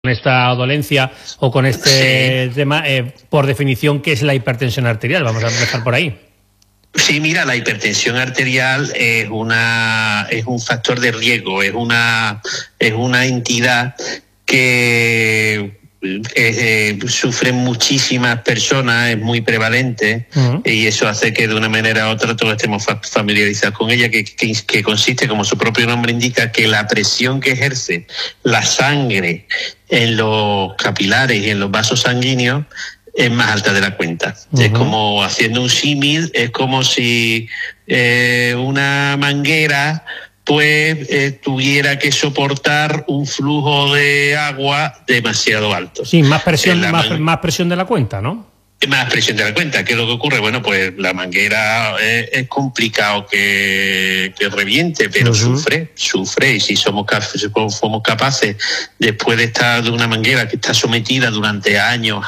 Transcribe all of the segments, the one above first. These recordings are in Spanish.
con esta dolencia o con este tema, por definición, ¿qué es la hipertensión arterial? Vamos a empezar por ahí. Sí, mira, la hipertensión arterial es un factor de riesgo, es una entidad que sufren muchísimas personas, es muy prevalente, y eso hace que de una manera u otra todos estemos familiarizados con ella, que consiste, como su propio nombre indica, que la presión que ejerce la sangre en los capilares y en los vasos sanguíneos es más alta de la cuenta. Es como, haciendo un símil, es como si una manguera pues tuviera que soportar un flujo de agua demasiado alto. Sí, más presión, más presión de la cuenta, ¿no? Más presión de la cuenta. ¿Qué es lo que ocurre? Bueno, pues la manguera es complicado que reviente, pero sufre, y si somos capaces, después de estar de una manguera que está sometida durante años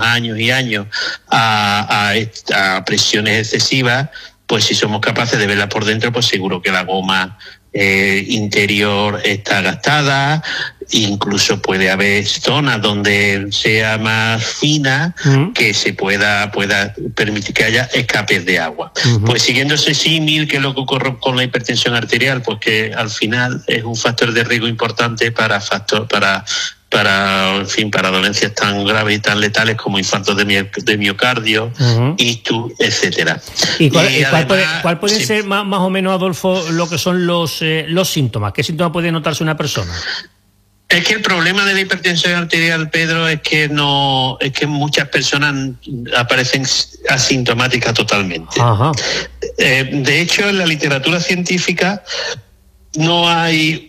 a presiones excesivas, pues si somos capaces de verla por dentro, pues seguro que la goma interior está gastada, incluso puede haber zonas donde sea más fina que se pueda permitir que haya escapes de agua. Pues siguiendo ese símil, que es lo que ocurre con la hipertensión arterial, pues que al final es un factor de riesgo importante para dolencias tan graves y tan letales como infartos de miocardio, ictus, etcétera. ¿Y cuál puede ser más o menos, Adolfo, lo que son los síntomas? ¿Qué síntomas puede notarse una persona? Es que el problema de la hipertensión arterial, Pedro, es que muchas personas aparecen asintomáticas totalmente. De hecho, en la literatura científica no hay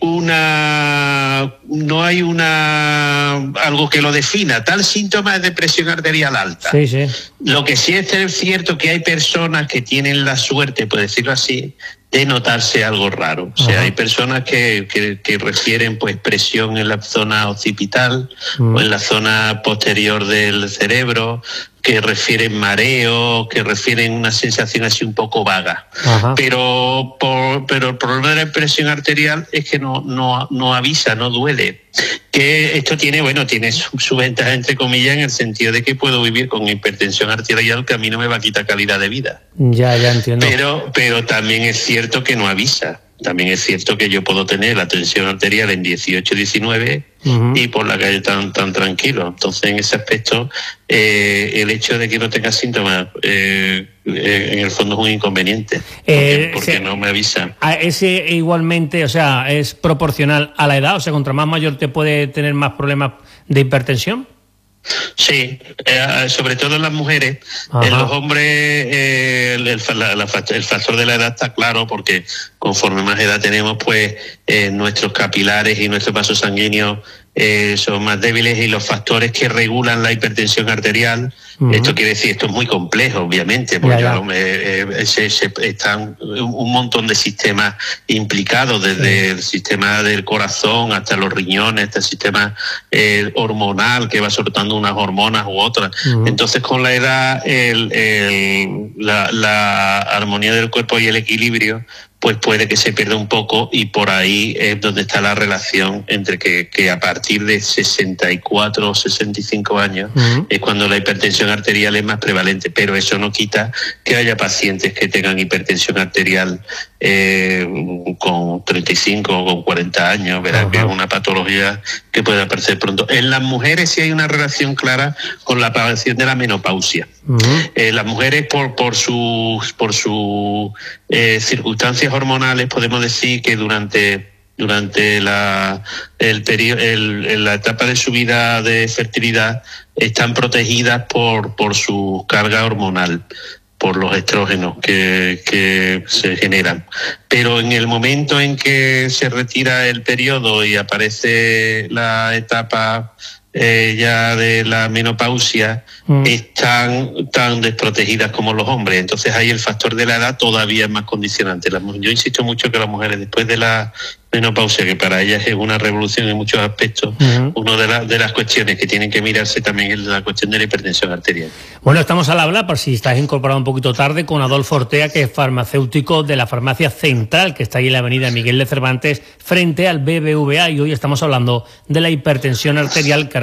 algo que lo defina. Tal síntoma es de presión arterial alta. Sí. Lo que sí es cierto que hay personas que tienen la suerte, por decirlo así, de notarse algo raro. O sea, hay personas que refieren pues presión en la zona occipital o en la zona posterior del cerebro, que refieren mareo, que refieren una sensación así un poco vaga. Pero el problema de la presión arterial es que no avisa, no duele. Que esto tiene su ventaja, entre comillas, en el sentido de que puedo vivir con hipertensión arterial, que a mí no me va a quitar calidad de vida. Ya entiendo. Pero también es cierto que no avisa. También es cierto que yo puedo tener la tensión arterial en 18, 19 y por la calle tan tranquilo. Entonces, en ese aspecto, el hecho de que no tenga síntomas, en el fondo es un inconveniente, porque no me avisa. Ese igualmente, o sea, es proporcional a la edad, o sea, contra más mayor te puede tener más problemas de hipertensión. Sí, sobre todo en las mujeres. En los hombres el factor de la edad está claro, porque conforme más edad tenemos, pues nuestros capilares y nuestros vasos sanguíneos son más débiles, y los factores que regulan la hipertensión arterial, esto quiere decir, esto es muy complejo, obviamente, porque están un montón de sistemas implicados, desde el sistema del corazón hasta los riñones, hasta el sistema hormonal, que va soltando unas hormonas u otras. Entonces, con la edad, la armonía del cuerpo y el equilibrio pues puede que se pierda un poco, y por ahí es donde está la relación entre que a partir de 64 o 65 años es cuando la hipertensión arterial es más prevalente, pero eso no quita que haya pacientes que tengan hipertensión arterial con 35 o con 40 años, verán que es una patología que puede aparecer pronto. En las mujeres sí hay una relación clara con la aparición de la menopausia. Las mujeres por sus circunstancias hormonales, podemos decir que durante la etapa de su vida de fertilidad están protegidas por su carga hormonal, por los estrógenos que se generan. Pero en el momento en que se retira el periodo y aparece la etapa ya de la menopausia, están tan desprotegidas como los hombres. Entonces ahí el factor de la edad todavía es más condicionante. Yo insisto mucho que las mujeres, después de la menopausia, que para ellas es una revolución en muchos aspectos, una de las cuestiones que tienen que mirarse también es la cuestión de la hipertensión arterial. Bueno, estamos al habla, por si estás incorporado un poquito tarde, con Adolfo Ortega, que es farmacéutico de la farmacia Zein. Central, que está ahí en la avenida Miguel de Cervantes, frente al BBVA, y hoy estamos hablando de la hipertensión arterial